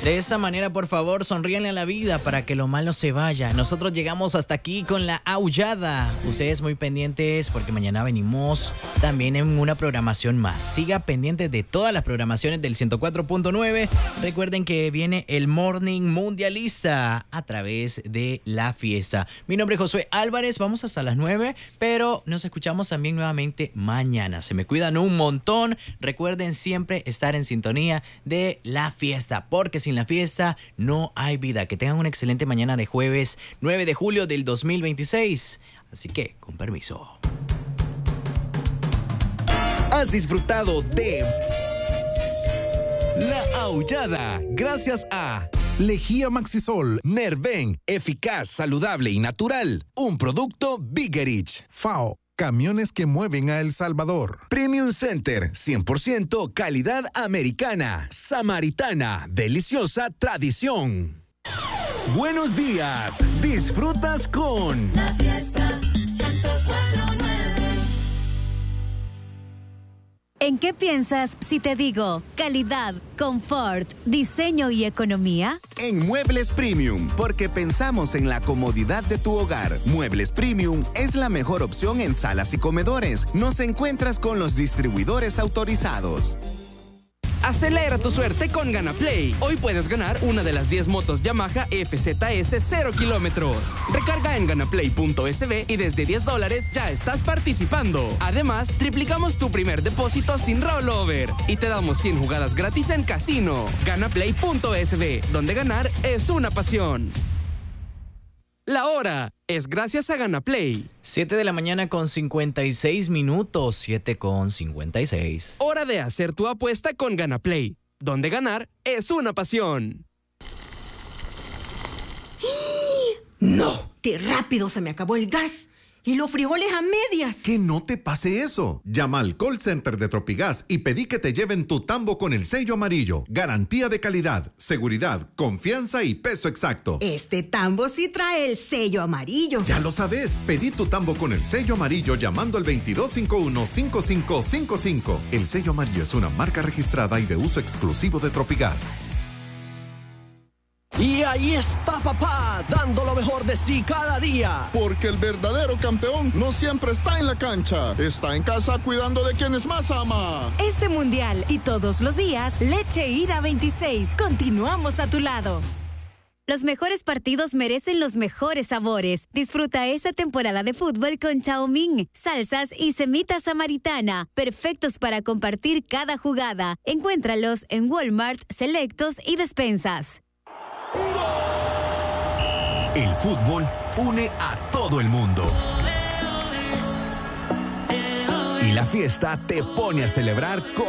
De esa manera, por favor, sonríenle a la vida para que lo malo se vaya. Nosotros llegamos hasta aquí con la aullada. Ustedes muy pendientes porque mañana venimos también en una programación más. Siga pendiente de todas las programaciones del 104.9. Recuerden que viene el Morning Mundialista a través de La Fiesta. Mi nombre es Josué Álvarez. Vamos hasta las 9, pero nos escuchamos también nuevamente mañana. Se me cuidan un montón. Recuerden siempre estar en sintonía de La Fiesta, porque sin la fiesta no hay vida. Que tengan una excelente mañana de jueves 9 de julio del 2026. Así que, con permiso. Has disfrutado de La Aullada gracias a Lejía Maxisol, Nerven, eficaz, saludable y natural. Un producto Biggerich. FAO, camiones que mueven a El Salvador. Premium Center, 100% calidad americana. Samaritana, deliciosa tradición. Buenos días, disfrutas con La Fiesta 104.9. ¿En qué piensas si te digo calidad, confort, diseño y economía? En Muebles Premium, porque pensamos en la comodidad de tu hogar. Muebles Premium es la mejor opción en salas y comedores. Nos encuentras con los distribuidores autorizados. Acelera tu suerte con GanaPlay. Hoy puedes ganar una de las 10 motos Yamaha FZS 0 kilómetros. Recarga en ganaplay.sb y desde $10 ya estás participando. Además, triplicamos tu primer depósito sin rollover y te damos 100 jugadas gratis en casino. Ganaplay.sb, donde ganar es una pasión. La hora es gracias a GanaPlay. 7 de la mañana con 56 minutos. 7 con 56. Hora de hacer tu apuesta con GanaPlay, donde ganar es una pasión. ¡No! ¡Qué rápido se me acabó el gas! ¡Y los frijoles a medias! Que no te pase eso. Llama al call center de Tropigas y pedí que te lleven tu tambo con el sello amarillo. Garantía de calidad, seguridad, confianza y peso exacto. Este tambo sí trae el sello amarillo. Ya lo sabes, pedí tu tambo con el sello amarillo llamando al 2251-5555. El sello amarillo es una marca registrada y de uso exclusivo de Tropigas. Y ahí está papá, dando lo mejor de sí cada día. Porque el verdadero campeón no siempre está en la cancha, está en casa cuidando de quienes más ama. Este mundial y todos los días, Leche Ira 26. Continuamos a tu lado. Los mejores partidos merecen los mejores sabores. Disfruta esta temporada de fútbol con Chow Mein, salsas y semita samaritana, perfectos para compartir cada jugada. Encuéntralos en Walmart, Selectos y Despensas. El fútbol une a todo el mundo. Y la fiesta te pone a celebrar con